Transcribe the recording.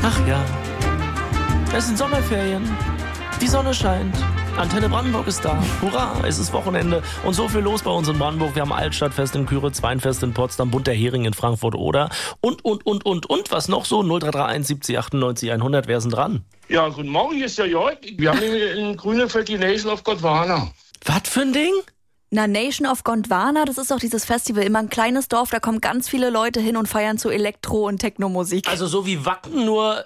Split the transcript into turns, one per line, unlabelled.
Ach ja, es sind Sommerferien. Die Sonne scheint. Antenne Brandenburg ist da. Hurra, es ist Wochenende und so viel los bei uns in Brandenburg. Wir haben Altstadtfest in Küritz, Weinfest in Potsdam, Bund der Hering in Frankfurt-Oder und. Was noch so? 0331 70 98 100. Wer ist denn dran?
Ja, guten Morgen, hier ist der Jörg. Wir haben in Grünefeld die Nation of Gondwana.
Was für ein Ding?
Na, Nation of Gondwana, das ist doch dieses Festival, immer ein kleines Dorf, da kommen ganz viele Leute hin und feiern zu Elektro- und Techno-Musik.
Also so wie Wacken, nur